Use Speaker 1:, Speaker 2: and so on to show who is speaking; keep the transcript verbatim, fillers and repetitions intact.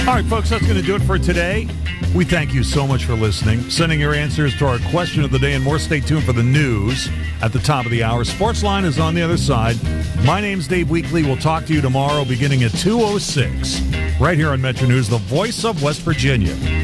Speaker 1: All right, folks, that's going to do it for today. We thank you so much for listening, sending your answers to our question of the day and more. Stay tuned for the news at the top of the hour. Sportsline is on the other side. My name's Dave Weekley. We'll talk to you tomorrow beginning at two oh six right here on Metro News, the voice of West Virginia.